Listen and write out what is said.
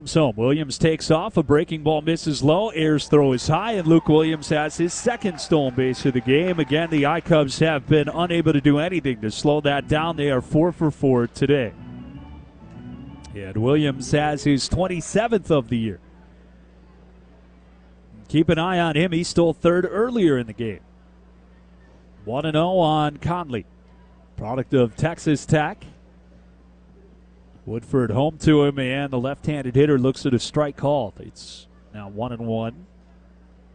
So Williams takes off. A breaking ball misses low. Ayers throw is high, and Luke Williams has his second stolen base of the game. Again, the I-Cubs have been unable to do anything to slow that down. They are 4 for 4 today. And Williams has his 27th of the year. Keep an eye on him. He stole third earlier in the game. 1-0 on Conley, product of Texas Tech. Woodford home to him, and the left-handed hitter looks at a strike call. It's now 1-1.